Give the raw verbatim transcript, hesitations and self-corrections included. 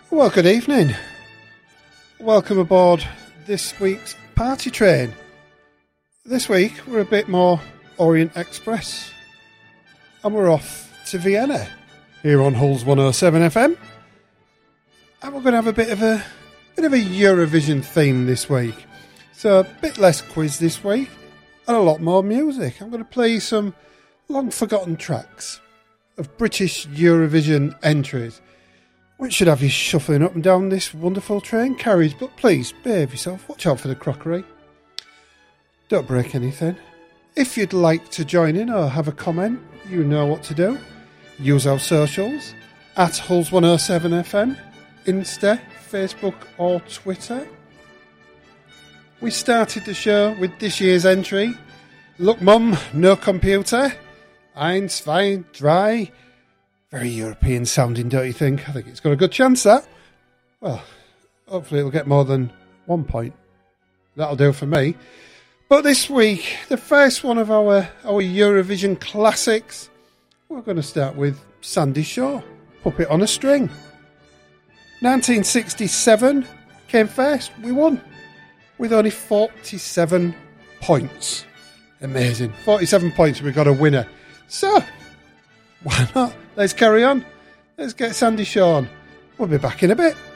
Well, good evening. Welcome aboard this week's party train. This week we're a bit more Orient Express and we're off to Vienna here on Hulls one oh seven F M, and we're going to have a bit of a bit of a Eurovision theme this week. So a bit less quiz this week and a lot more music. I'm going to play some long forgotten tracks of British Eurovision entries, which should have you shuffling up and down this wonderful train carriage. But please, behave yourself. Watch out for the crockery. Don't break anything. If you'd like to join in or have a comment, you know what to do. Use our socials at Hulls one oh seven F M, Insta, Facebook or Twitter. We started the show with this year's entry. Look, Mum, no computer. Eins, zwei, drei. Very European sounding, don't you think? I think it's got a good chance, that. Well, hopefully it'll get more than one point. That'll do for me. But this week, the first one of our, our Eurovision classics, we're going to start with Sandie Shaw, Puppet on a String. nineteen sixty-seven came first. We won with only forty-seven points. Amazing. forty-seven points, we got a winner. So, why not? Let's carry on. Let's get Sandie Shaw on. We'll be back in a bit.